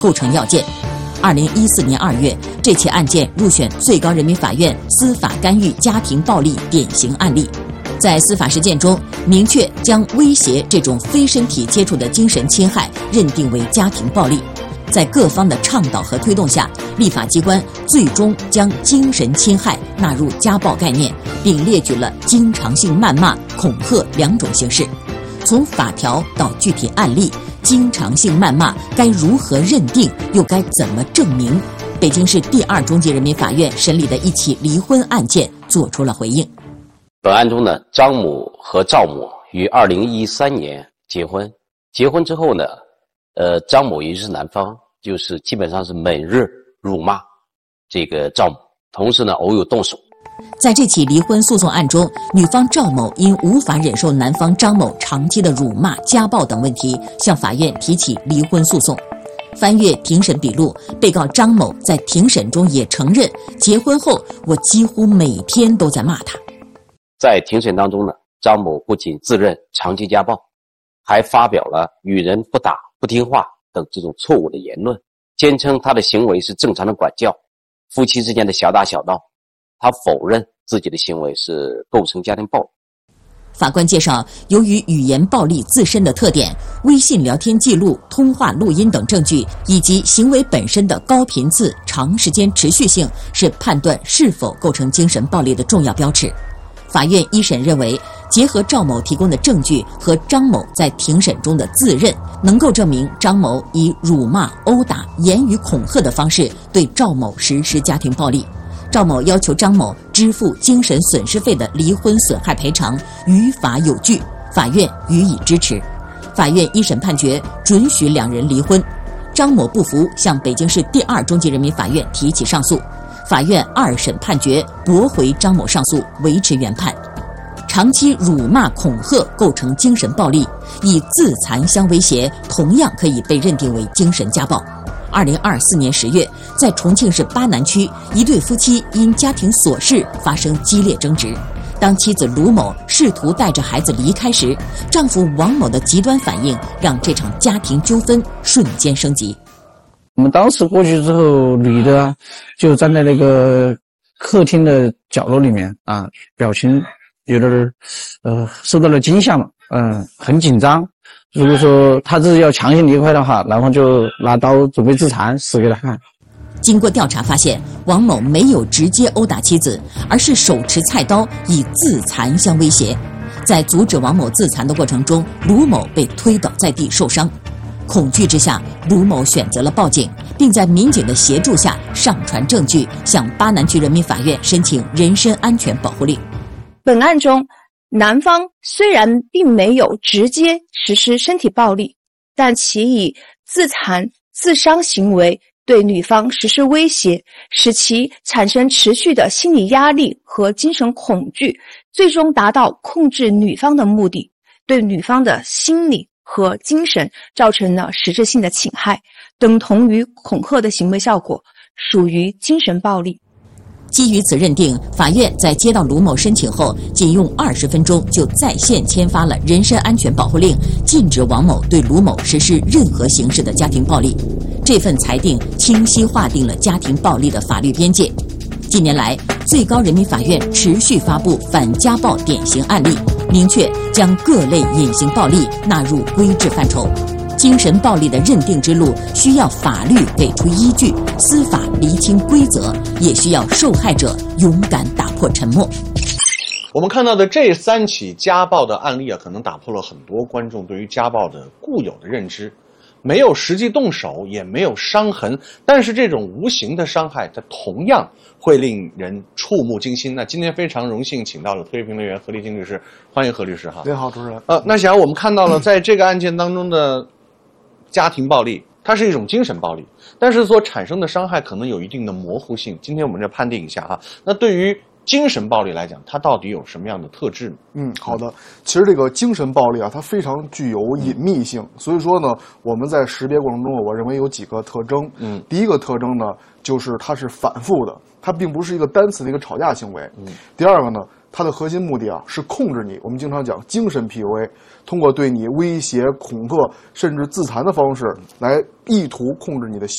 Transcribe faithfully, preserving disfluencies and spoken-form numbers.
构成要件。二零一四年二月，这起案件入选最高人民法院司法干预家庭暴力典型案例。在司法实践中，明确将威胁这种非身体接触的精神侵害认定为家庭暴力。在各方的倡导和推动下，立法机关最终将精神侵害纳入家暴概念，并列举了经常性谩骂、恐吓两种形式。从法条到具体案例，经常性谩骂该如何认定，又该怎么证明？北京市第二中级人民法院审理的一起离婚案件作出了回应。 本案中呢，张某和赵某于二零一三年结婚，结婚之后呢，呃，张某也就是男方，就是基本上是每日辱骂这个赵某，同时呢，偶有动手。 在这起离婚诉讼案中，女方赵某因无法忍受男方张某长期的辱骂、家暴等问题，向法院提起离婚诉讼。翻阅庭审笔录，被告张某在庭审中也承认，结婚后我几乎每天都在骂他。 在庭审当中呢，张某不仅自认长期家暴，还发表了与人不打、不听话等这种错误的言论，坚称他的行为是正常的管教，夫妻之间的小打小闹。他否认自己的行为是构成家庭暴力。 法官介绍，由于语言暴力自身的特点、微信聊天记录、通话录音等证据，以及行为本身的高频次、长时间持续性，是判断是否构成精神暴力的重要标尺。法院一审认为，结合赵某提供的证据和张某在庭审中的自认，能够证明张某以辱骂、殴打、言语恐吓的方式对赵某实施家庭暴力。赵某要求张某支付精神损失费的离婚损害赔偿于法有据，法院予以支持。法院一审判决准许两人离婚。张某不服，向北京市第二中级人民法院提起上诉。法院二审判决驳回张某上诉，维持原判。长期辱骂恐吓构成精神暴力，以自残相威胁同样可以被认定为精神家暴。二零二四年十月，在重庆市巴南区，一对夫妻因家庭琐事发生激烈争执。当妻子卢某试图带着孩子离开时，丈夫王某的极端反应让这场家庭纠纷瞬间升级。 我们当时过去之后，女的就站在那个客厅的角落里面啊，表情有点呃受到了惊吓嘛，嗯、呃，很紧张。如果说他自己要强行离开的话，然后就拿刀准备自残，死给他看。 经过调查发现，王某没有直接殴打妻子，而是手持菜刀以自残相威胁。在阻止王某自残的过程中，卢某被推倒在地受伤。恐惧之下，卢某选择了报警，并在民警的协助下上传证据，向巴南区人民法院申请人身安全保护令。 本案中，男方虽然并没有直接实施身体暴力，但其以自残、自伤行为对女方实施威胁，使其产生持续的心理压力和精神恐惧，最终达到控制女方的目的，对女方的心理和精神造成了实质性的侵害，等同于恐吓的行为效果，属于精神暴力。 基于此认定，法院在接到卢某申请后，仅用二十分钟就在线签发了人身安全保护令，禁止王某对卢某实施任何形式的家庭暴力。这份裁定清晰划定了家庭暴力的法律边界。近年来，最高人民法院持续发布反家暴典型案例，明确将各类隐形暴力纳入规制范畴。精神暴力的认定之路需要法律给出依据，司法厘清规则，也需要受害者勇敢打破沉默。 我们看到的这三起家暴的案例啊，可能打破了很多观众对于家暴的固有的认知。没有实际动手，也没有伤痕，但是这种无形的伤害，它同样会令人触目惊心。那今天非常荣幸请到了特约评论员何立金律师，欢迎何律师哈。 您好，主持人。 呃，那想我们看到了，在这个案件当中的家庭暴力，它是一种精神暴力，但是所产生的伤害可能有一定的模糊性。今天我们来判定一下哈。那对于精神暴力来讲，它到底有什么样的特质呢？ 嗯，好的。其实这个精神暴力啊，它非常具有隐秘性，嗯、所以说呢，我们在识别过程中，我认为有几个特征。嗯，第一个特征呢，就是它是反复的，它并不是一个单次的一个吵架行为。嗯，第二个呢，它的核心目的啊是控制你。我们经常讲精神 P U A， 通过对你威胁、恐吓甚至自残的方式来意图控制你的